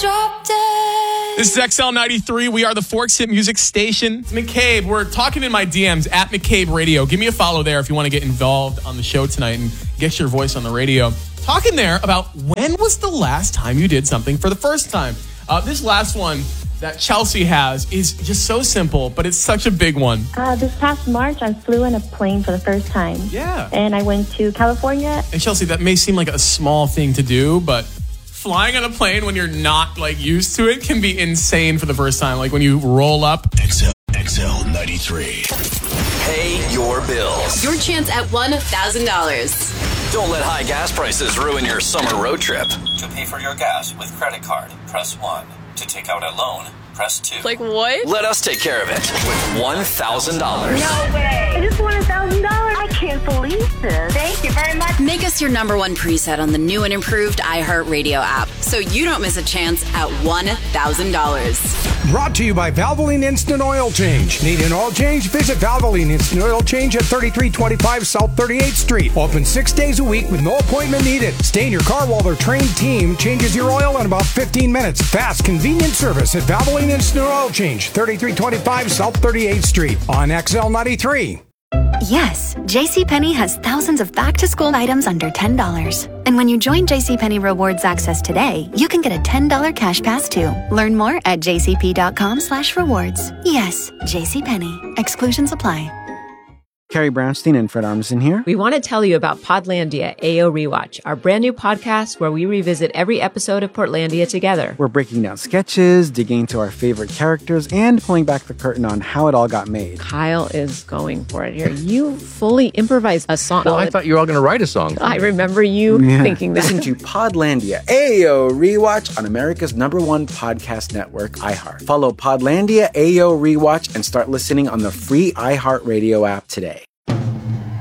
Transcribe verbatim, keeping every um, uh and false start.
drop dead. This is X L ninety-three. We are the Forks Hit Music Station. It's McCabe. We're talking in my D Ms at McCabe Radio. Give me a follow there if you want to get involved on the show tonight and get your voice on the radio. Talking there about when was the last time you did something for the first time. Uh, this last one that Chelsea has is just so simple, but it's such a big one. Uh, this past March, I flew in a plane for the first time. Yeah. And I went to California. And Chelsea, that may seem like a small thing to do, but flying on a plane when you're not like used to it can be insane for the first time. Like when you roll up. X L, X L ninety-three. Pay your bills. Your chance at one thousand dollars. Don't let high gas prices ruin your summer road trip. To pay for your gas with credit card, press one. To take out a loan, press two. Like what? Let us take care of it with one thousand dollars. No way. I just won one thousand dollars. I can't believe this. Thank you very much. Make us your number one preset on the new and improved iHeartRadio app so you don't miss a chance at one thousand dollars. Brought to you by Valvoline Instant Oil Change. Need an oil change? Visit Valvoline Instant Oil Change at thirty-three twenty-five South thirty-eighth Street. Open six days a week with no appointment needed. Stay in your car while their trained team changes your oil in about fifteen minutes. Fast, convenient service at Valvoline Instant Oil Change, thirty-three twenty-five South thirty-eighth Street on X L ninety-three. Yes, JCPenney has thousands of back-to-school items under ten dollars. And when you join JCPenney Rewards Access today, you can get a ten dollars cash pass too. Learn more at jcp.com slash rewards. Yes, JCPenney. Exclusions apply. Carrie Brownstein and Fred Armisen here. We want to tell you about Podlandia A O Rewatch, our brand new podcast where we revisit every episode of Portlandia together. We're breaking down sketches, digging into our favorite characters, and pulling back the curtain on how it all got made. Kyle is going for it here. You fully improvised a song. Well, I thought you were all going to write a song. I remember you yeah. thinking that. Listen to Podlandia A O Rewatch on America's number one podcast network, iHeart. Follow Podlandia A O Rewatch and start listening on the free iHeartRadio app today.